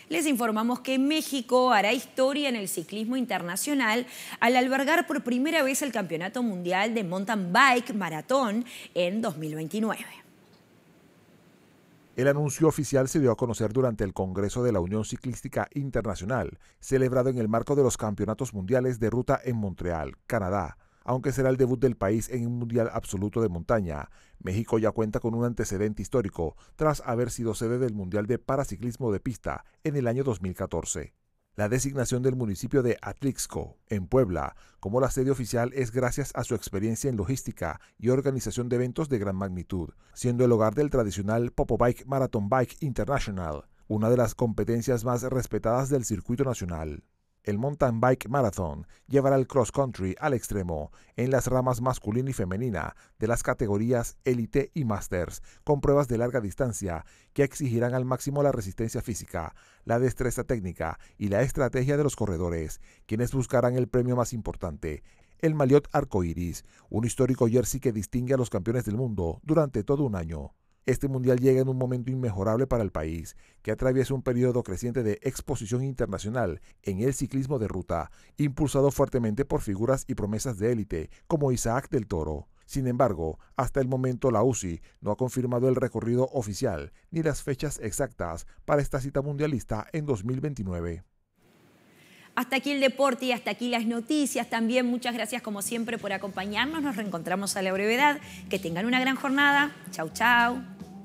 Les informamos que México hará historia en el ciclismo internacional al albergar por primera vez el Campeonato Mundial de Mountain Bike Maratón en 2029. El anuncio oficial se dio a conocer durante el Congreso de la Unión Ciclística Internacional, celebrado en el marco de los Campeonatos Mundiales de Ruta en Montreal, Canadá. Aunque será el debut del país en un mundial absoluto de montaña, México ya cuenta con un antecedente histórico tras haber sido sede del Mundial de Paraciclismo de Pista en el año 2014. La designación del municipio de Atlixco, en Puebla, como la sede oficial es gracias a su experiencia en logística y organización de eventos de gran magnitud, siendo el hogar del tradicional Popobike Marathon Bike International, una de las competencias más respetadas del circuito nacional. El Mountain Bike Marathon llevará el cross country al extremo en las ramas masculina y femenina de las categorías Elite y Masters, con pruebas de larga distancia que exigirán al máximo la resistencia física, la destreza técnica y la estrategia de los corredores, quienes buscarán el premio más importante, el Maillot Arcoiris, un histórico jersey que distingue a los campeones del mundo durante todo un año. Este mundial llega en un momento inmejorable para el país, que atraviesa un periodo creciente de exposición internacional en el ciclismo de ruta, impulsado fuertemente por figuras y promesas de élite como Isaac del Toro. Sin embargo, hasta el momento la UCI no ha confirmado el recorrido oficial ni las fechas exactas para esta cita mundialista en 2029. Hasta aquí el deporte y hasta aquí las noticias. También muchas gracias como siempre por acompañarnos. Nos reencontramos a la brevedad. Que tengan una gran jornada. Chau, chau.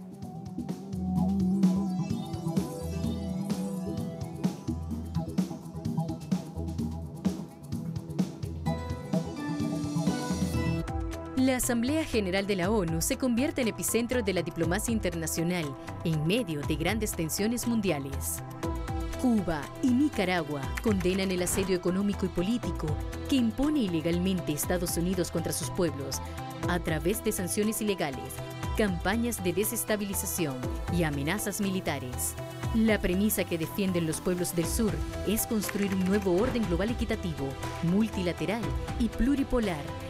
La Asamblea General de la ONU se convierte en epicentro de la diplomacia internacional en medio de grandes tensiones mundiales. Cuba y Nicaragua condenan el asedio económico y político que impone ilegalmente Estados Unidos contra sus pueblos a través de sanciones ilegales, campañas de desestabilización y amenazas militares. La premisa que defienden los pueblos del sur es construir un nuevo orden global equitativo, multilateral y pluripolar